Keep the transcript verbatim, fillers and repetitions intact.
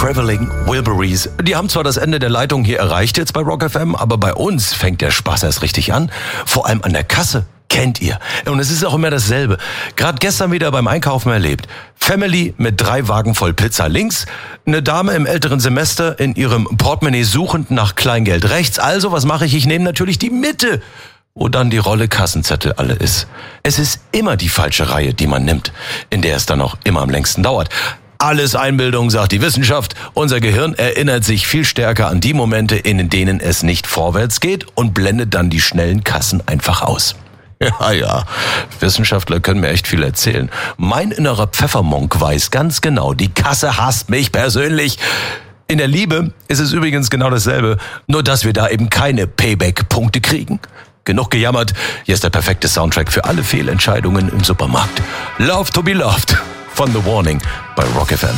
Traveling Wilburys. Die haben zwar das Ende der Leitung hier erreicht jetzt bei Rock F M, aber bei uns fängt der Spaß erst richtig an. Vor allem an der Kasse. Kennt ihr. Und es ist auch immer dasselbe. Gerade gestern wieder beim Einkaufen erlebt. Family mit drei Wagen voll Pizza links, eine Dame im älteren Semester in ihrem Portemonnaie suchend nach Kleingeld rechts. Also, was mache ich? Ich nehme natürlich die Mitte, wo dann die Rolle Kassenzettel alle ist. Es ist immer die falsche Reihe, die man nimmt, in der es dann auch immer am längsten dauert. Alles Einbildung, sagt die Wissenschaft. Unser Gehirn erinnert sich viel stärker an die Momente, in denen es nicht vorwärts geht und blendet dann die schnellen Kassen einfach aus. Ja, ja, Wissenschaftler können mir echt viel erzählen. Mein innerer Pfeffermonk weiß ganz genau, die Kasse hasst mich persönlich. In der Liebe ist es übrigens genau dasselbe, nur dass wir da eben keine Payback-Punkte kriegen. Genug gejammert, hier ist der perfekte Soundtrack für alle Fehlentscheidungen im Supermarkt. Love to be loved von The Warning bei Rock F M.